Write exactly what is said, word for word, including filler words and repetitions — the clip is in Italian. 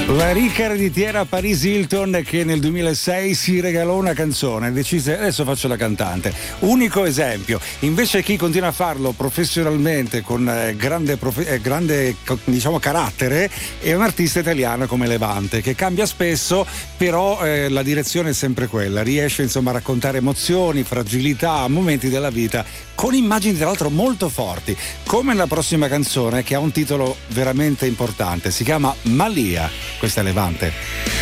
La ricca ereditiera Paris Hilton che nel duemilasei si regalò una canzone, decise adesso faccio la cantante. Unico esempio. Invece chi continua a farlo professionalmente con eh, grande, profe- eh, grande diciamo carattere è un artista italiano come Levante, che cambia spesso, però eh, la direzione è sempre quella. Riesce insomma a raccontare emozioni, fragilità, momenti della vita con immagini tra l'altro molto forti, come la prossima canzone che ha un titolo veramente importante, si chiama Malia. Questa è Levante.